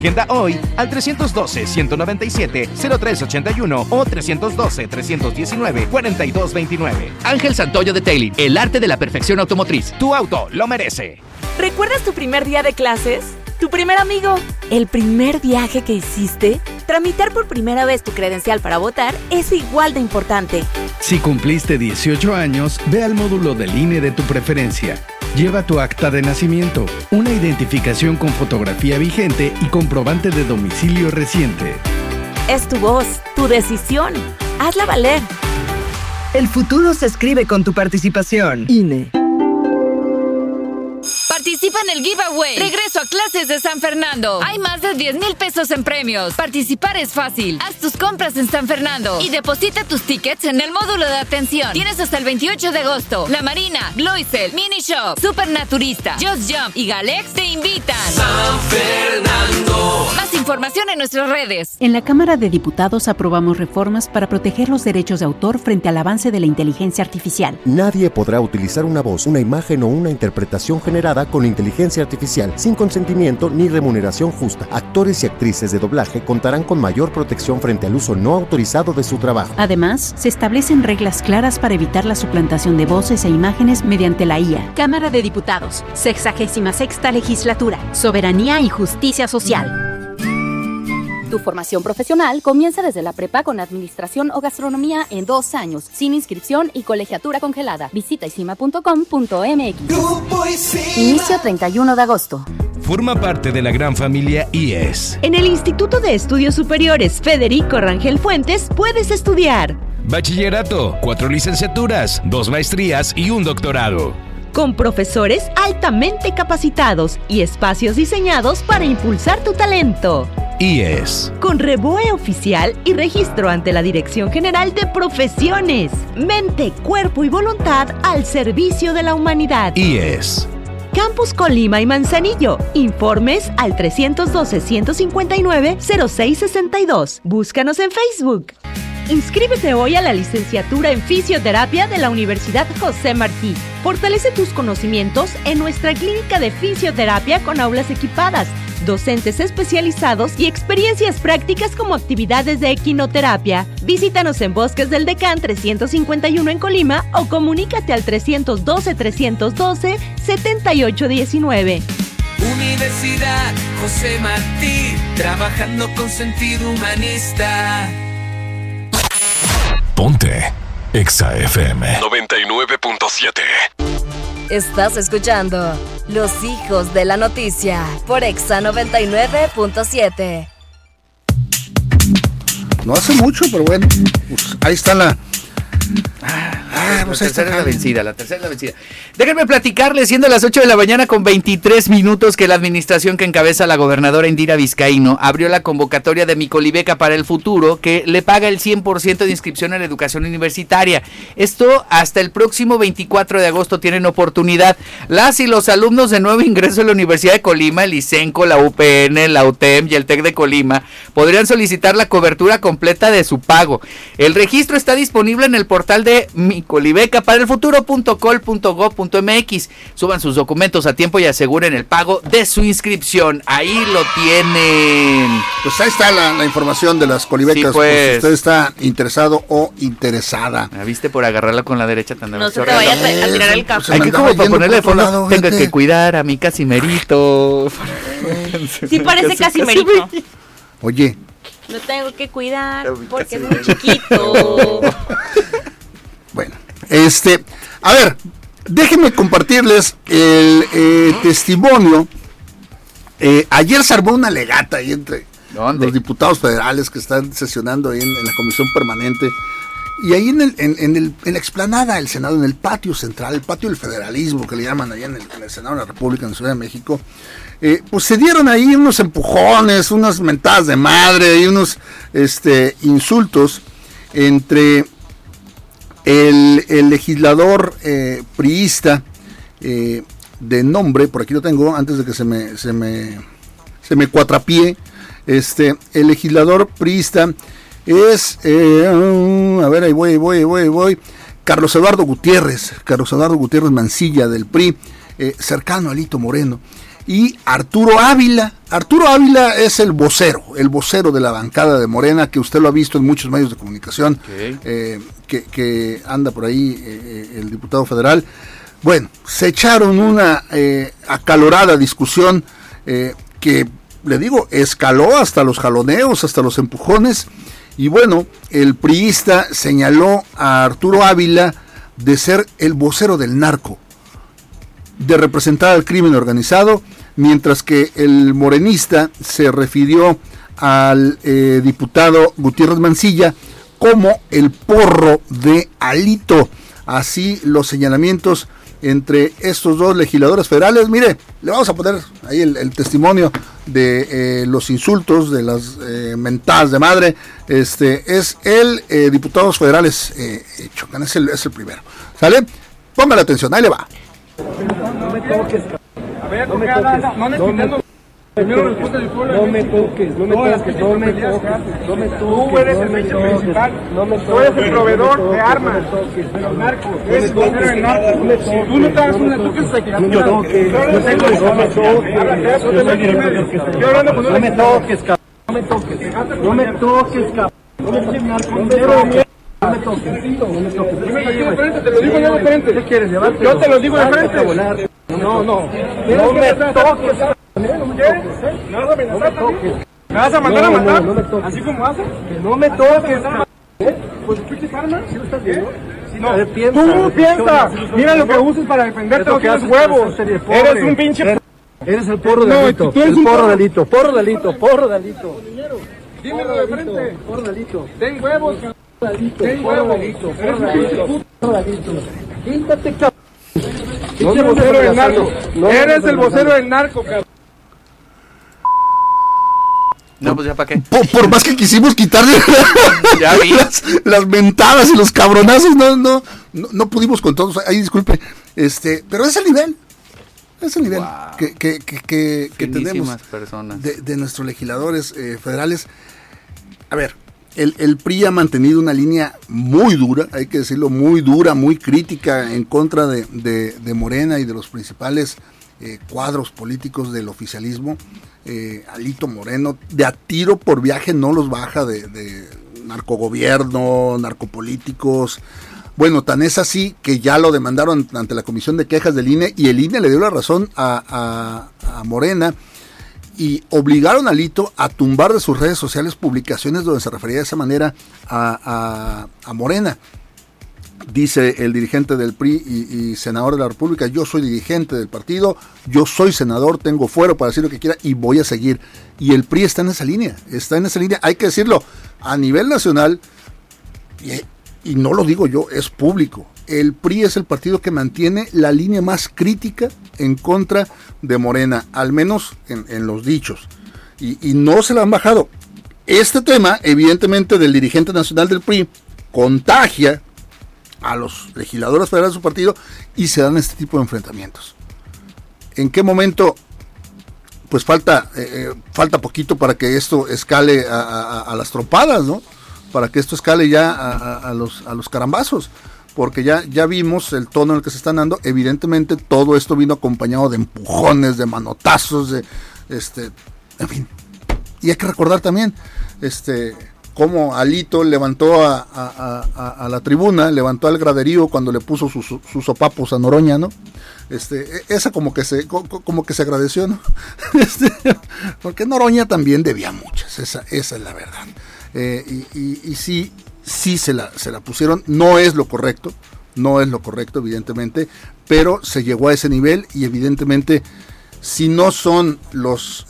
Agenda hoy al 312-197-0381 o 312-319-4229. Ángel Santoyo Detailing, el arte de la perfección automotriz. Tu auto lo merece. ¿Recuerdas tu primer día de clases? ¿Tu primer amigo? ¿El primer viaje que hiciste? Tramitar por primera vez tu credencial para votar es igual de importante. Si cumpliste 18 años, ve al módulo del INE de tu preferencia. Lleva tu acta de nacimiento, una identificación con fotografía vigente y comprobante de domicilio reciente. Es tu voz, tu decisión. Hazla valer. El futuro se escribe con tu participación. INE. Participa en el giveaway. Regreso a clases de San Fernando. Hay más de 10,000 pesos en premios. Participar es fácil. Haz tus compras en San Fernando y deposita tus tickets en el módulo de atención. Tienes hasta el 28 de agosto. La Marina, Gloisel, Mini Shop, Supernaturista, Just Jump y Galex te invitan. San Fernando. Más información en nuestras redes. En la Cámara de Diputados aprobamos reformas para proteger los derechos de autor frente al avance de la inteligencia artificial. Nadie podrá utilizar una voz, una imagen o una interpretación generada con inteligencia artificial sin consentimiento ni remuneración justa. Actores y actrices de doblaje contarán con mayor protección frente al uso no autorizado de su trabajo. Además, se establecen reglas claras para evitar la suplantación de voces e imágenes mediante la IA. Cámara de Diputados, 66ª Legislatura, Soberanía y Justicia Social. Tu formación profesional comienza desde la prepa con administración o gastronomía en 2 años, sin inscripción y colegiatura congelada. Visita isima.com.mx. Inicio 31 de agosto. Forma parte de la gran familia IES. En el Instituto de Estudios Superiores Federico Rangel Fuentes puedes estudiar Bachillerato, 4 licenciaturas, 2 maestrías y un doctorado. Con profesores altamente capacitados y espacios diseñados para impulsar tu talento. IES. Con REBOE oficial y registro ante la Dirección General de Profesiones. Mente, cuerpo y voluntad al servicio de la humanidad. IES. Campus Colima y Manzanillo. Informes al 312-159-0662. Búscanos en Facebook. Inscríbete hoy a la licenciatura en Fisioterapia de la Universidad José Martí. Fortalece tus conocimientos en nuestra clínica de fisioterapia con aulas equipadas, docentes especializados y experiencias prácticas como actividades de equinoterapia. Visítanos en Bosques del Decán 351 en Colima o comunícate al 312-312-7819. Universidad José Martí, trabajando con sentido humanista. Ponte Exa FM 99.7. Estás escuchando Los Hijos de la Noticia por Exa 99.7. No hace mucho, pero bueno, pues ahí está la tercera es la vencida, Déjenme platicarles, siendo las 8 de la mañana con 23 minutos, que la administración que encabeza la gobernadora Indira Vizcaíno abrió la convocatoria de Micolibeca para el futuro, que le paga el 100% de inscripción a la educación universitaria. Esto hasta el próximo 24 de agosto tienen oportunidad. Las y los alumnos de nuevo ingreso a la Universidad de Colima, el ICENCO, la UPN, la UTEM y el TEC de Colima podrían solicitar la cobertura completa de su pago. El registro está disponible en el portal de Micolibeca para el futuro.col.gov.mx. Suban sus documentos a tiempo y aseguren el pago de su inscripción. Ahí lo tienen. Pues ahí está la información de las colibecas. Sí, pues. Si usted está interesado o interesada. ¿Me viste por agarrarla con la derecha? No se te vaya a tirar el café. Hay que como para ponerle de fondo, tengo que cuidar a mi Casimerito. Sí parece Casimerito. Oye. Lo tengo que cuidar porque es muy chiquito. Bueno, a ver, déjenme compartirles el testimonio. Ayer se armó una legata ahí entre los diputados federales que están sesionando ahí en la comisión permanente. Y ahí en la explanada del Senado, en el patio central, el patio del federalismo, que le llaman allá en el Senado de la República, en Ciudad de México, pues se dieron ahí unos empujones, unas mentadas de madre y unos insultos entre el legislador priista de nombre, por aquí lo tengo, antes de que se me cuatrapie, el legislador priista es, a ver, ahí voy, Carlos Eduardo Gutiérrez Mancilla del PRI, cercano a Alito Moreno. y Arturo Ávila. Arturo Ávila es el vocero de la bancada de Morena, que usted lo ha visto en muchos medios de comunicación, que anda por ahí el diputado federal. Bueno, se echaron una acalorada discusión que, le digo, escaló hasta los jaloneos, hasta los empujones, y bueno, el priista señaló a Arturo Ávila de ser el vocero del narco, de representar al crimen organizado, mientras que el morenista se refirió al diputado Gutiérrez Mancilla como el porro de Alito. Así los señalamientos entre estos dos legisladores federales. Mire, le vamos a poner ahí el testimonio de los insultos, de las mentadas de madre. Es el diputados federales Chocan, es el primero. ¿Sale? Póngale atención, ahí le va. No me toques, a ver, no me toques, no me toques. No me toques, no me toques, no me toques, no me toques. Tú eres el principal, tú eres el proveedor de armas de los narcos, eres el vocero del narco. Si tú no te hagas una, tú que se queda. No me toques, estoy hablando con un. No me toques, cabrón, no me toques, no me toques, cabrón. No me toques, no me toques. Te lo digo yo de frente. ¿Qué quieres llevarte? Yo te lo digo de frente. No, no me toques. ¿Me vas a mandar a matar? ¿Así como haces? Que no me toques. ¿Pues tú qué armas? ¿Sí lo estás viendo? No, tú piensas. Mira lo que usas para defenderte, los tienes huevos. Eres un pinche. Eres el porro de Alito. El porro de Alito. Porro de Alito. Porro de Alito. Dímelo de frente. Porro de Alito. Ten huevos. Ten huevos. Porro de Alito. Quítate, cabrón. Eres el vocero del narco. Eres el vocero del narco, cabrón. No, pues ya para qué. Por más que quisimos quitarle las mentadas y los cabronazos, no pudimos con todos. Ahí disculpe, pero es el nivel. Es el nivel wow. que tenemos personas. De nuestros legisladores federales. A ver, el PRI ha mantenido una línea muy dura, hay que decirlo, muy dura, muy crítica en contra de Morena y de los principales cuadros políticos del oficialismo. Alito Moreno, de a tiro por viaje no los baja de narcogobierno, narcopolíticos. Bueno, tan es así que ya lo demandaron ante la Comisión de Quejas del INE y el INE le dio la razón a Morena y obligaron a Alito a tumbar de sus redes sociales publicaciones donde se refería de esa manera a Morena. Dice el dirigente del PRI y senador de la República: yo soy dirigente del partido, yo soy senador, tengo fuero para decir lo que quiera y voy a seguir. Y el PRI está en esa línea, hay que decirlo, a nivel nacional, y no lo digo yo, es público. El PRI es el partido que mantiene la línea más crítica en contra de Morena, al menos en los dichos, y no se la han bajado. Este tema, evidentemente, del dirigente nacional del PRI, contagia a los legisladores federales de su partido y se dan este tipo de enfrentamientos. ¿En qué momento? Pues falta poquito para que esto escale a las trompadas, ¿no? Para que esto escale ya a los carambazos, porque ya vimos el tono en el que se están dando. Evidentemente todo esto vino acompañado de empujones, de manotazos, en fin. Y hay que recordar también cómo Alito levantó a la tribuna, levantó al graderío cuando le puso sus sopapos a Noroña, ¿no? Esa como que se agradeció, ¿no? Porque Noroña también debía muchas, esa es la verdad. Y sí se la pusieron, no es lo correcto, evidentemente, pero se llegó a ese nivel y evidentemente si no son los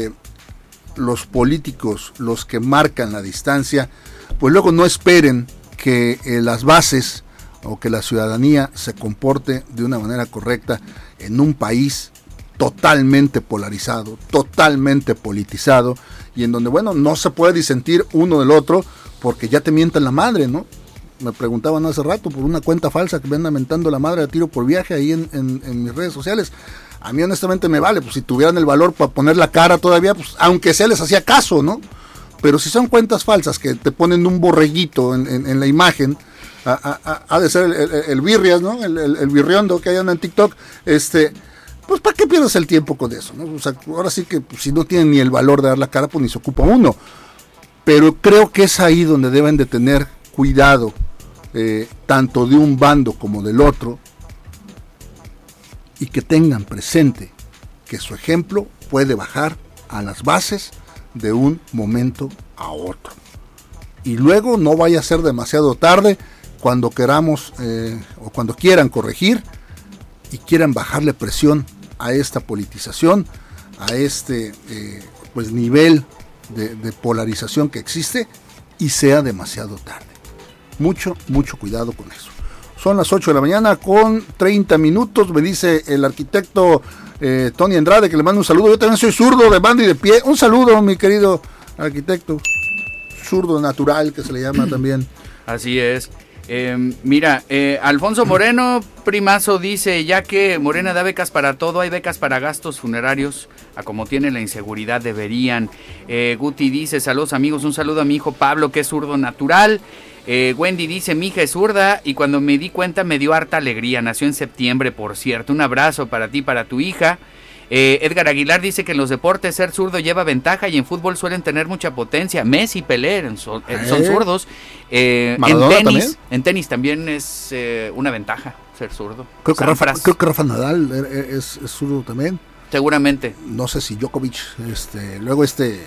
políticos los que marcan la distancia, pues luego no esperen que las bases o que la ciudadanía se comporte de una manera correcta en un país totalmente polarizado, totalmente politizado, y en donde, bueno, no se puede disentir uno del otro porque ya te mientan la madre, ¿no? Me preguntaban hace rato por una cuenta falsa que me anda mentando la madre a tiro por viaje ahí en mis redes sociales. A mí honestamente me vale, pues si tuvieran el valor para poner la cara todavía, pues aunque sea les hacía caso, ¿no? Pero si son cuentas falsas que te ponen un borreguito en la imagen, ha de ser el birrias, ¿no? El birriondo que hay en TikTok, pues ¿para qué pierdes el tiempo con eso? ¿No? O sea, ahora sí que pues, si no tienen ni el valor de dar la cara, pues ni se ocupa uno. Pero creo que es ahí donde deben de tener cuidado, tanto de un bando como del otro, y que tengan presente que su ejemplo puede bajar a las bases de un momento a otro. Y luego no vaya a ser demasiado tarde cuando queramos o cuando quieran corregir y quieran bajarle presión a esta politización, a este pues nivel de polarización que existe, y sea demasiado tarde. Mucho cuidado con eso. Son las 8 de la mañana con 30 minutos. Me dice el arquitecto Tony Andrade que le mando un saludo. Yo también soy zurdo de mando y de pie. Un saludo, mi querido arquitecto. Zurdo natural, que se le llama también. Así es. Mira, Alfonso Moreno Primazo dice, ya que Morena da becas para todo, hay becas para gastos funerarios, a como tiene la inseguridad deberían. Guti dice, saludos amigos, un saludo a mi hijo Pablo, que es zurdo natural. Wendy dice, mi hija es zurda y cuando me di cuenta me dio harta alegría, nació en septiembre, por cierto. Un abrazo para ti, para tu hija. Edgar Aguilar dice que en los deportes ser zurdo lleva ventaja y en fútbol suelen tener mucha potencia. Messi, Pelé son zurdos. En tenis también es una ventaja ser zurdo. Creo que Rafa Nadal es zurdo también. Seguramente. No sé si Djokovic, luego se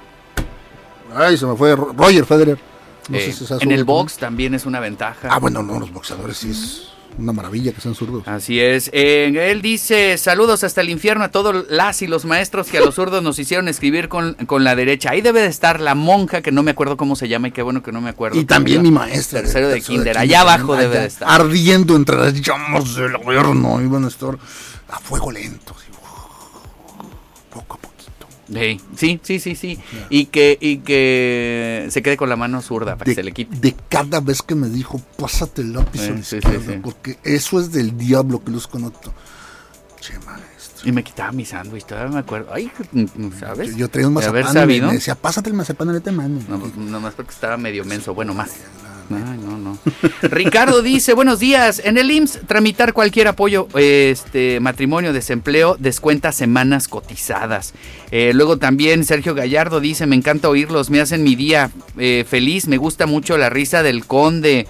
me fue Roger Federer. No sé si en el box también es una ventaja. Bueno, no, los boxeadores sí es una maravilla que sean zurdos. Así es. Él dice, saludos hasta el infierno a todos las y los maestros que a los zurdos nos hicieron escribir con la derecha. Ahí debe de estar la monja, que no me acuerdo cómo se llama y qué bueno que no me acuerdo. Y también mi maestra. Tercero de kinder. Allá abajo debe de estar. Ardiendo entre las llamas del gobierno. Iban a estar a fuego lento. Poco a poquito. Sí. Y que se quede con la mano zurda para que se le quite. De cada vez que me dijo, pásate el lápiz a la izquierda, porque eso es del diablo que los conozco. Che, maestro. Y me quitaba mi sándwich, todavía me acuerdo. Ay, ¿sabes? Yo traía un mazapán y me decía, pásate el mazapán en este mano. No, más porque estaba medio menso, bueno, más. Ay, no. Ricardo dice, buenos días, en el IMSS tramitar cualquier apoyo, matrimonio, desempleo, descuenta semanas cotizadas. Luego también Sergio Gallardo dice, me encanta oírlos, me hacen mi día feliz, me gusta mucho la risa del conde.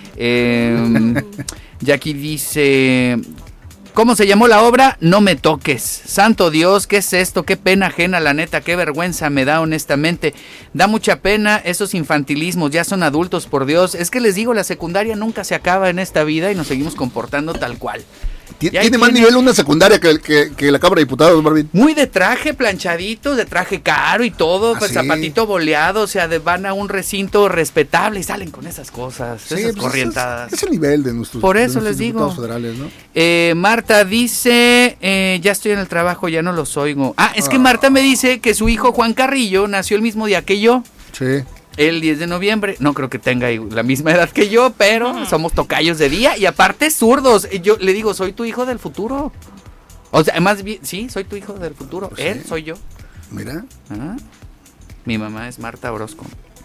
Jackie dice, ¿cómo se llamó la obra? No me toques. Santo Dios, ¿qué es esto? Qué pena ajena, la neta, qué vergüenza me da, honestamente. Da mucha pena esos infantilismos, ya son adultos, por Dios. Es que les digo, la secundaria nunca se acaba en esta vida y nos seguimos comportando tal cual. Tiene más nivel una secundaria que la Cámara de Diputados, Marvin. Muy de traje planchadito, de traje caro y todo, pues zapatito boleado, o sea, van a un recinto respetable y salen con esas cosas, esas corrientadas. Es el nivel de nuestros, por eso les digo. Federales, ¿no? Marta dice, ya estoy en el trabajo, ya no los oigo. Es que Marta me dice que su hijo Juan Carrillo nació el mismo día que yo. Sí. El 10 de noviembre, no creo que tenga la misma edad que yo, pero somos tocayos de día y aparte zurdos. Yo le digo, soy tu hijo del futuro. O sea, más bien, sí, soy tu hijo del futuro. Pues él, soy yo. Mira. Mi mamá es Marta Orozco.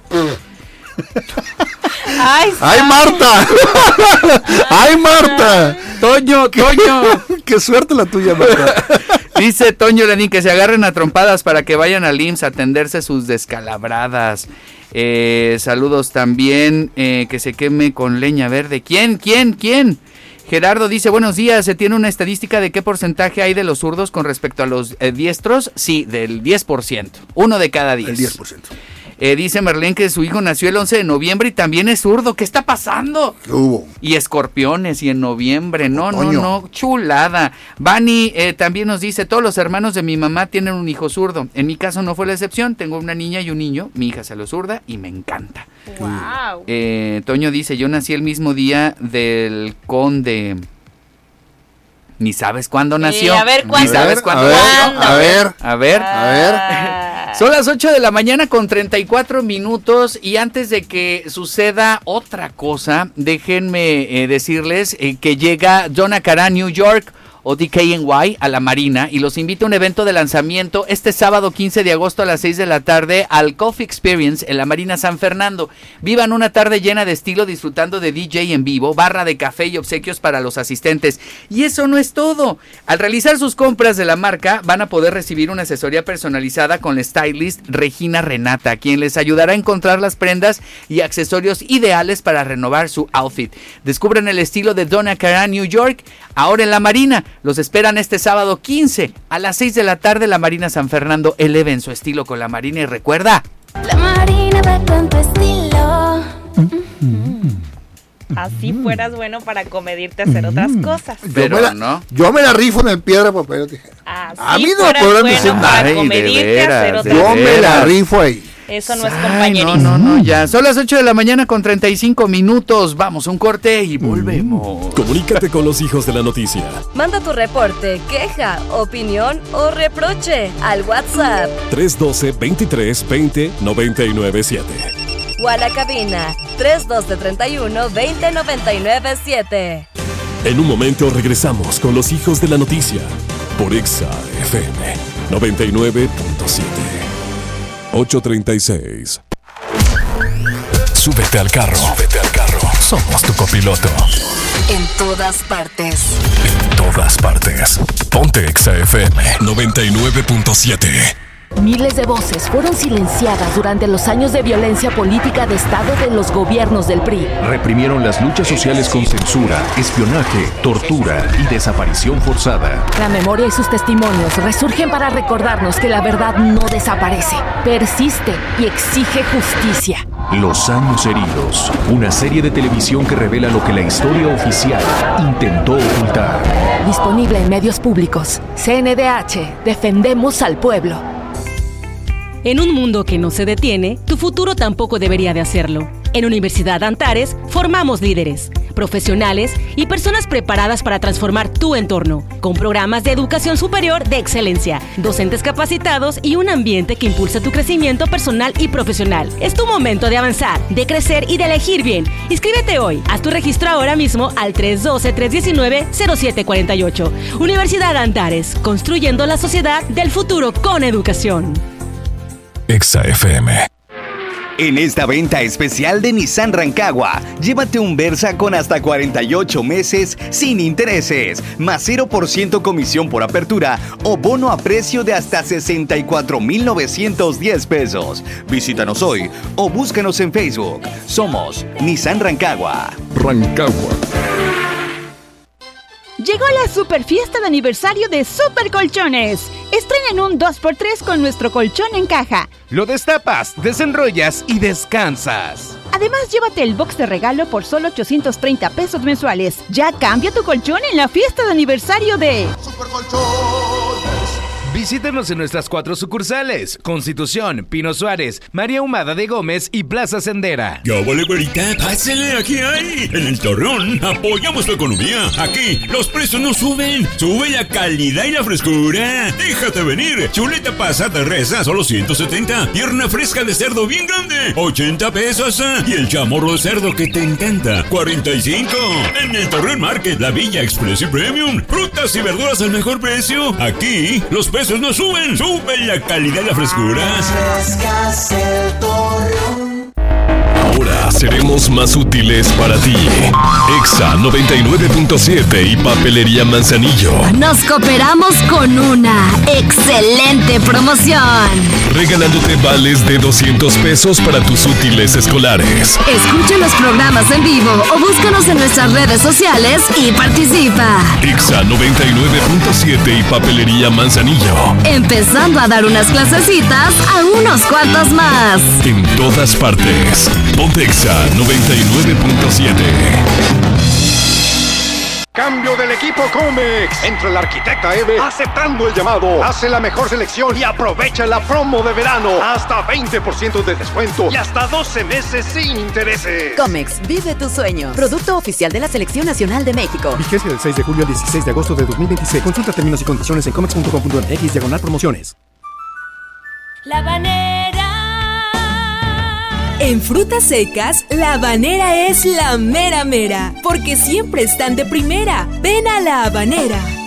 ¡Ay, Marta! ¡Ay, Marta! Toño. ¡Qué suerte la tuya, Marta! Dice Toño Lenín que se agarren a trompadas para que vayan al IMSS a atenderse sus descalabradas. Saludos también, que se queme con leña verde. ¿Quién? Gerardo dice, buenos días, ¿se tiene una estadística de qué porcentaje hay de los zurdos con respecto a los diestros? Sí, del 10%, 1 de cada 10. El 10%. Dice Merlén que su hijo nació el 11 de noviembre y también es zurdo. ¿Qué está pasando? ¿Qué hubo? Y escorpiones y en noviembre. No, chulada. Vani también nos dice, todos los hermanos de mi mamá tienen un hijo zurdo. En mi caso no fue la excepción. Tengo una niña y un niño. Mi hija se lo zurda y me encanta. Wow. Toño dice, yo nací el mismo día del conde. Ni sabes cuándo nació. A ver, ¿cuándo? Ni sabes cuándo nació. A ver. Son las 8 de la mañana con 34 minutos y antes de que suceda otra cosa, déjenme decirles que llega Donna Karan, New York, o DKNY a la Marina y los invita a un evento de lanzamiento este sábado 15 de agosto a las 6 de la tarde al Coffee Experience en la Marina San Fernando. Vivan una tarde llena de estilo disfrutando de DJ en vivo, barra de café y obsequios para los asistentes. Y eso no es todo. Al realizar sus compras de la marca van a poder recibir una asesoría personalizada con la stylist Regina Renata, quien les ayudará a encontrar las prendas y accesorios ideales para renovar su outfit. Descubren el estilo de Donna Karan, New York, ahora en la Marina. Los esperan este sábado 15 a las 6 de la tarde. La Marina San Fernando, eleven su estilo con la Marina y recuerda, la Marina va con tu estilo. Así fueras bueno para comedirte a hacer otras cosas. Pero yo me la rifo en el piedra, papel, tijera. A mí no me podrán decir nada. Para comedirte a hacer otras cosas. Yo me la rifo ahí. Eso no es compañerismo. No, ya. Son las 8 de la mañana con 35 minutos. Vamos a un corte y volvemos. Comunícate con los hijos de la noticia. Manda tu reporte, queja, opinión o reproche al WhatsApp 312-23-20-997. O a la cabina 312-31-20-997. En un momento regresamos con los hijos de la noticia por Exa FM 99.7. 8:36. Súbete al carro. Somos tu copiloto. En todas partes. En todas partes. Ponte Exa FM 99.7. Miles de voces fueron silenciadas durante los años de violencia política de Estado de los gobiernos del PRI. Reprimieron las luchas sociales con censura, espionaje, tortura y desaparición forzada. La memoria y sus testimonios resurgen para recordarnos que la verdad no desaparece, persiste y exige justicia. Los años heridos, una serie de televisión que revela lo que la historia oficial intentó ocultar. Disponible en medios públicos. CNDH, defendemos al pueblo. En un mundo que no se detiene, tu futuro tampoco debería de hacerlo. En Universidad Antares formamos líderes, profesionales y personas preparadas para transformar tu entorno, con programas de educación superior de excelencia, docentes capacitados y un ambiente que impulsa tu crecimiento personal y profesional. Es tu momento de avanzar, de crecer y de elegir bien. Inscríbete hoy. Haz tu registro ahora mismo al 312-319-0748. Universidad Antares, construyendo la sociedad del futuro con educación. Exa FM. En esta venta especial de Nissan Rancagua, llévate un Versa con hasta 48 meses sin intereses, más 0% comisión por apertura o bono a precio de hasta 64,910 pesos. Visítanos hoy o búscanos en Facebook. Somos Nissan Rancagua. Rancagua. Llegó la super fiesta de aniversario de Super Colchones. Estrenen un 2x3 con nuestro colchón en caja. Lo destapas, desenrollas y descansas. Además, llévate el box de regalo por solo 830 pesos mensuales. Ya cambia tu colchón en la fiesta de aniversario de Super Colchones. Visítenos en nuestras 4 sucursales: Constitución, Pino Suárez, María Humada de Gómez y Plaza Sendera. ¡Ya vale, güerita! ¡Pásale! ¡Aquí hay! En El Torreón apoyamos tu economía. Aquí los precios no suben. Sube la calidad y la frescura. Déjate venir. Chuleta pasada de res a solo 170. Pierna fresca de cerdo bien grande, 80 pesos. Y el chamorro de cerdo que te encanta, 45. En El Torreón Market, la Villa Express y Premium. Frutas y verduras al mejor precio. Aquí los precios no suben. Sube la calidad y la frescura. Ahora seremos más útiles para ti. Exa 99.7 y Papelería Manzanillo. Nos cooperamos con una excelente promoción. Regalándote vales de 200 pesos para tus útiles escolares. Escucha los programas en vivo o búscanos en nuestras redes sociales y participa. Exa 99.7 y Papelería Manzanillo. Empezando a dar unas clasecitas a unos cuantos más. En todas partes. Ponte Exa 99.7. Cambio del equipo Comex. Entra la arquitecta Eve aceptando el llamado. Hace la mejor selección y aprovecha la promo de verano. Hasta 20% de descuento y hasta 12 meses sin intereses. Comex, vive tu sueño. Producto oficial de la Selección Nacional de México. Vigencia del 6 de julio al 16 de agosto de 2026. Consulta términos y condiciones en comex.com.mx/promociones. La Habanera. En frutas secas, La Habanera es la mera mera, porque siempre están de primera. Ven a La Habanera.